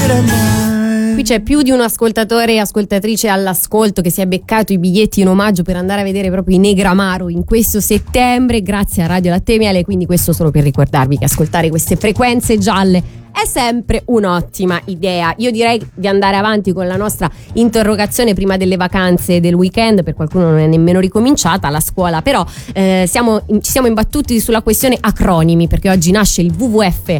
Qui c'è più di un ascoltatore e ascoltatrice all'ascolto che si è beccato i biglietti in omaggio per andare a vedere proprio i Negramaro in questo settembre grazie a Radio Latte e Miele, quindi questo solo per ricordarvi che ascoltare queste frequenze gialle è sempre un'ottima idea. Io direi di andare avanti con la nostra interrogazione prima delle vacanze del weekend. Per qualcuno non è nemmeno ricominciata la scuola, però ci siamo imbattuti sulla questione acronimi, perché oggi nasce il WWF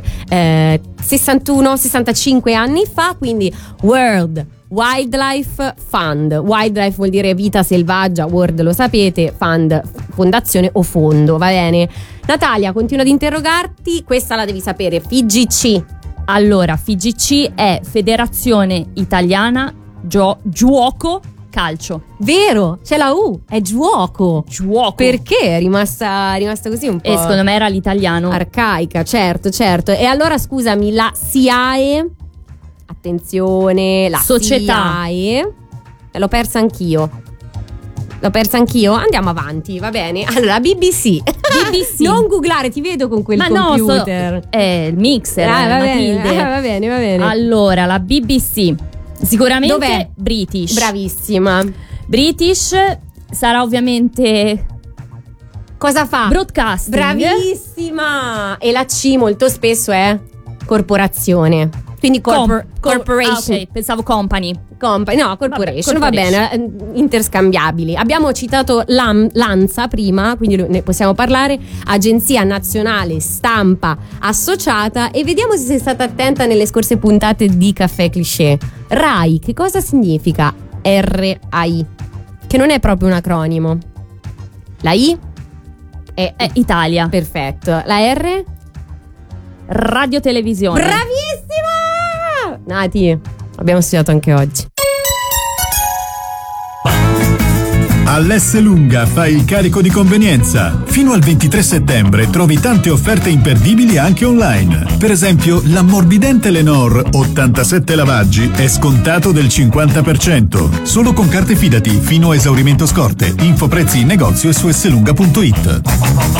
65 anni fa, quindi World Wildlife Fund. Wildlife vuol dire vita selvaggia, World lo sapete, Fund fondazione o fondo, va bene? Natalia, continua ad interrogarti, questa la devi sapere. FIGC. Allora, FIGC è Federazione Italiana Giuoco Calcio. Vero, c'è la U, è giuoco. Perché è rimasta così un po'? E secondo me era l'italiano. Arcaica, certo. E allora scusami, la SIAE, attenzione, la società SIAE, l'ho persa anch'io. Andiamo avanti, va bene. Allora, BBC. Non googlare, ti vedo con quel computer. È il mixer. Va bene. Allora, la BBC sicuramente dov'è? British. Bravissima. British sarà ovviamente cosa fa? Broadcasting. Bravissima. E la C molto spesso è corporazione. Quindi corporation. Ok, pensavo company. No, corporation, va bene, interscambiabili. Abbiamo citato l'ANSA prima, quindi ne possiamo parlare, Agenzia Nazionale Stampa Associata, e vediamo se sei stata attenta nelle scorse puntate di Caffè Cliché. RAI, che cosa significa RAI? Che non è proprio un acronimo. La I è Italia. Perfetto. La R? Radio Televisione. Bravissima! Nati, abbiamo studiato anche oggi. All'Esselunga fai il carico di convenienza. Fino al 23 settembre trovi tante offerte imperdibili anche online. Per esempio, l'ammorbidente Lenor 87 lavaggi è scontato del 50%. Solo con carte Fidati fino a esaurimento scorte. Info prezzi in negozio e su esselunga.it.